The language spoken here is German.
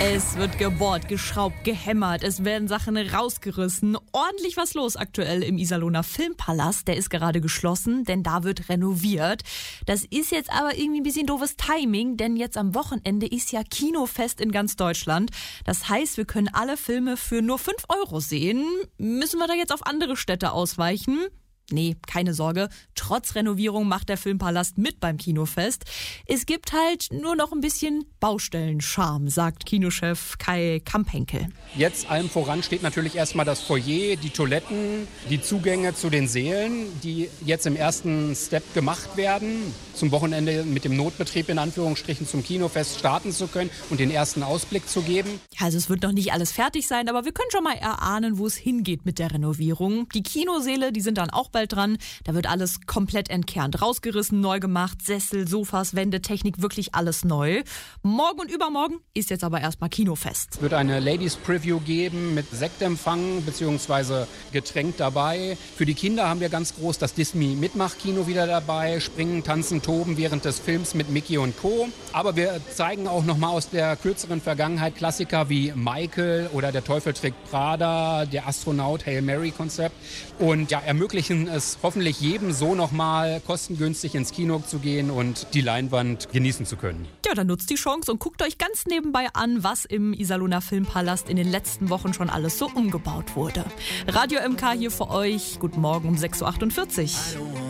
Es wird gebohrt, geschraubt, gehämmert, es werden Sachen rausgerissen. Ordentlich was los aktuell im Iserlohner Filmpalast. Der ist gerade geschlossen, denn da wird renoviert. Das ist jetzt aber irgendwie ein bisschen doofes Timing, denn jetzt am Wochenende ist ja Kinofest in ganz Deutschland. Das heißt, wir können alle Filme für nur 5 € sehen. Müssen wir da jetzt auf andere Städte ausweichen? Nee, keine Sorge. Trotz Renovierung macht der Filmpalast mit beim Kinofest. Es gibt halt nur noch ein bisschen Baustellenscharme, sagt Kinochef Kai Kamphenkel. Jetzt allem voran steht natürlich erstmal das Foyer, die Toiletten, die Zugänge zu den Sälen, die jetzt im ersten Step gemacht werden, zum Wochenende mit dem Notbetrieb in Anführungsstrichen zum Kinofest starten zu können und den ersten Ausblick zu geben. Ja, also es wird noch nicht alles fertig sein, aber wir können schon mal erahnen, wo es hingeht mit der Renovierung. Die Kinosäle, die sind dann auch bald dran. Da wird alles komplett entkernt, rausgerissen, neu gemacht, Sessel, Sofas, Wände, Technik, wirklich alles neu. Morgen und übermorgen ist jetzt aber erstmal Kinofest. Es wird eine Ladies Preview geben mit Sektempfang bzw. Getränk dabei. Für die Kinder haben wir ganz groß das Disney Mitmach-Kino wieder dabei. Springen, tanzen, toben während des Films mit Mickey und Co. Aber wir zeigen auch nochmal aus der kürzeren Vergangenheit Klassiker wie Michael oder Der Teufel trägt Prada, der Astronaut Hail Mary-Konzept und ja, ermöglichen es hoffentlich jedem so nochmal kostengünstig ins Kino zu gehen und die Leinwand genießen zu können. Ja, dann nutzt die Chance und guckt euch ganz nebenbei an, was im Iserlohner Filmpalast in den letzten Wochen schon alles so umgebaut wurde. Radio MK hier für euch. Guten Morgen um 6:48 Uhr.